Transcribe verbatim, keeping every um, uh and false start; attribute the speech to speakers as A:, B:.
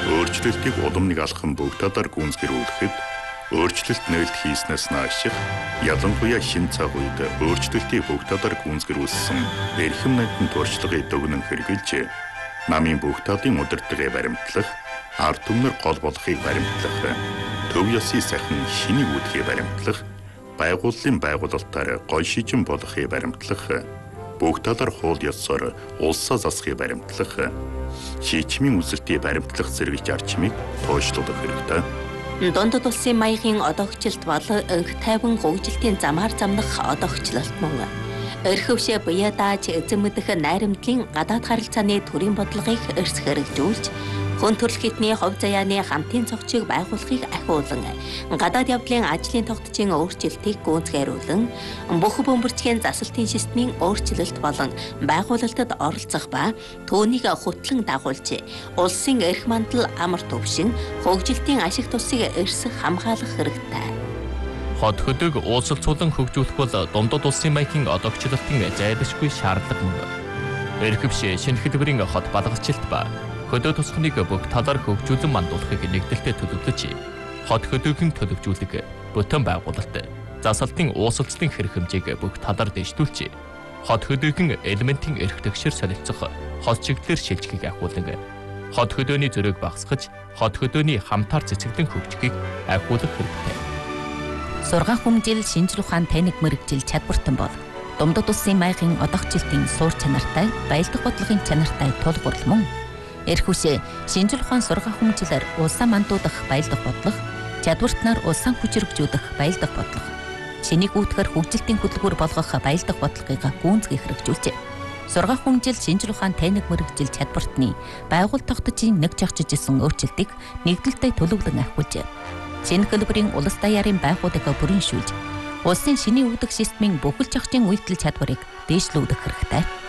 A: Өөрчлөлтийг улам нэг алхам бүх талаар гүйцэтгүүлэхэд өөрчлөлт нээлт хийснээс нааших ялангуяа шин цаг үед өөрчлөлтийг бүх талаар гүйцэтгүүлсэн эрхэм найдын туршлагыг дүгнэн хэрэгжилж намын бүх талын удирдлагыг баримтлах, ард түмнэр гол болохыг баримтлах, төв ёсны сайхан шинийг үүдхийг баримтлах, байгууллын байгуулалтаар гол шижин болохыг баримтлах, бүх талаар хууль ёсоор улсаа засахыг баримтлах, шийдвэрийн үзэлтийг баримтлах зэрэг зарчмыг тооцоолох хэрэгтэй.
B: Дундад улсын маягийн одоогчлолт бол өнг тайван хөгжилтийн замаар замнах одоогчлолт мөн. Өрхөвшөө буяа дааж эзэн мэдэх найрамдлын гадаад харилцааны төрийн бодлогыг эрс хэрэгжүүлж, хүн төрөл хэдний хувь заяаны хамтын цогцыг байгуулахыг ахиулан, гадаад явдлын ажлын тогтцын өөрчлөлтийг гүйцэтгүүлэн, бүх бөмбөрчгийн засалтын системийн өөрчлөлт болон байгуулалтад оролцох ба түүнийг хөтлөн дагуулж, улсын эрх мандал амар төвшин, хөгжилтийн ашиг тусыг эрс хамгаалах хэрэгтэй.
C: Хот хөдөг уулзалцуулан хөгжүүлэх бол дундад улсын маягийн одоогчлолтын зайлшгүй шаардлага мөн. Эрхэвшээ шинэ хэлбэрийн хот балгалчилт ба хөдөө тусахныг бүх талаар хөгжүүлэн мандуулахыг нэгдэлтэд төлөвлөж, хот хөдөөгийн төлөвжүүлэг, бүтэн байгуулалт, засалтын уусалцлын хэрэг хэмжээг бүх талаар дэвшүүлж, хот хөдөөгийн элементийн эрх тэгшэр солилцох хот чиглэлээр шилжихийг ахиулан, хот хөдөөний зөрөөг багасгаж, хот хөдөөний хамтаар цэцэглэн хөгжихийг ахиулах хэрэгтэй.
D: Сургаан хүмжил шинжлэх ухаан тайныг мэрэгжил чадвартан бол дундад улсын маягийн одоогчлолтын суур чанартай, баялдах бодлогын чанартай тулгуур мөн. Эрхүшээ шинжлэх ухаан сургаан хүмжилээр улсаа мандуудах баялдах бодлого, чадвартнаар улсаа хүчрэгжүүлэх баялдах бодлого, шинийг үүтгэр хөгжилтийн хөтөлбөр болгох баялдах бодлогыг гүйцэтгэх хэрэгжүүлжээ. Сургаан хүмжил шинжлэх ухаан тайныг мэрэгжил чадвартны байгууллага тогтцын нэг жагчиж исэн өөрчлөлтийг нэгдэлтэй төлөвлөн ахиулжээ. Шинэ хэлбэрийн улс даяарын байгууллагыг бүрэншүүлж, улсын шинийн үүдэх системийн бүхэл зохицын үйлдэл чадварыг дээшлүүлэх хэрэгтэй.